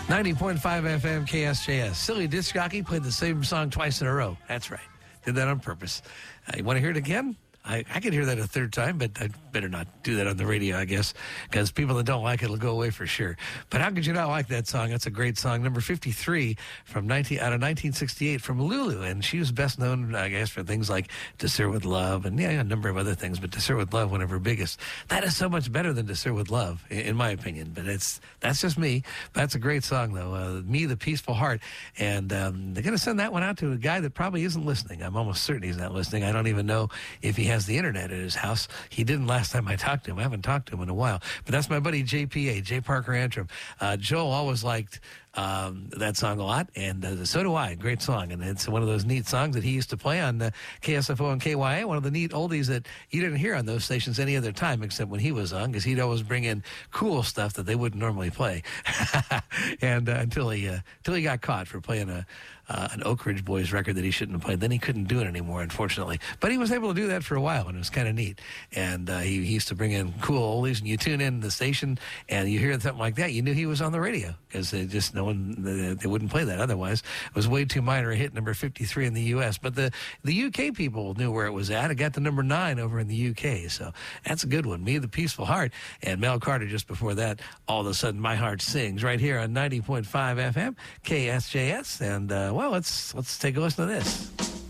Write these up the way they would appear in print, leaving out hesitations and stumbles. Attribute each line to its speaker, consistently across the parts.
Speaker 1: 90.5 FM KSJS. Silly disc jockey played the same song twice in a row. That's right. Did that on purpose. You want to hear it again? I could hear that a third time, but I'd better not do that on the radio, I guess, because people that don't like it will go away for sure. But how could you not like that song? That's a great song. Number 53 from out of 1968 from Lulu. And she was best known, I guess, for things like To Sir With Love and a number of other things. But To Sir With Love, one of her biggest. That is so much better than To Sir With Love, in my opinion. But that's just me. But that's a great song, though. Me, the Peaceful Heart. And they're going to send that one out to a guy that probably isn't listening. I'm almost certain he's not listening. I don't even know if he has the internet at his house. He didn't last time I talked to him. I haven't talked to him in a while. But that's my buddy JPA, J. Parker Antrim. Joel always liked that song a lot, and so do I. Great song, and it's one of those neat songs that he used to play on KSFO and KYA, one of the neat oldies that you didn't hear on those stations any other time except when he was on, because he'd always bring in cool stuff that they wouldn't normally play. And until he got caught for playing an Oak Ridge Boys record that he shouldn't have played. Then he couldn't do it anymore, unfortunately. But he was able to do that for a while, and it was kind of neat. And he used to bring in cool oldies, and you tune in the station, and you hear something like that, you knew he was on the radio, because they wouldn't play that otherwise. It was way too minor a hit, number 53 in the U.S. But the UK people knew where it was at. It got to number 9 over in the UK, so that's a good one. Me, the Peaceful Heart, and Mel Carter just before that, All of a Sudden My Heart Sings, right here on 90.5 FM, KSJS, and well, let's take a listen to this.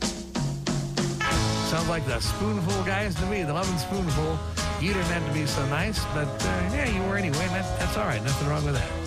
Speaker 1: Sounds like the Spoonful guys to me, the Lovin' Spoonful. You didn't have to be so nice, but yeah, you were anyway, and that's all right. Nothing wrong with that.